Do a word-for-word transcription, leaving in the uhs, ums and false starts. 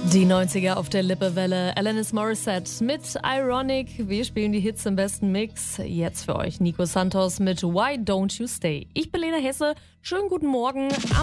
Die neunziger auf der Lippewelle. Alanis Morissette mit Ironic. Wir spielen die Hits im besten Mix. Jetzt für euch Nico Santos mit Why Don't You Stay. Ich bin Lena Hesse. Schönen guten Morgen.